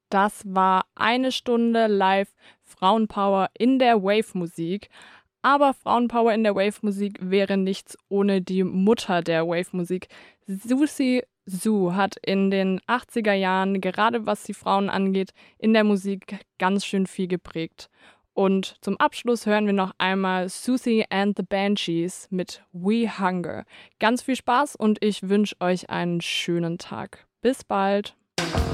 Das war eine Stunde live Frauenpower in der Wave-Musik. Aber Frauenpower in der Wave-Musik wäre nichts ohne die Mutter der Wave-Musik. Siouxsie Sioux hat in den 80er Jahren, gerade was die Frauen angeht, in der Musik ganz schön viel geprägt. Und zum Abschluss hören wir noch einmal Siouxsie and the Banshees mit We Hunger. Ganz viel Spaß und ich wünsche euch einen schönen Tag. Bis bald!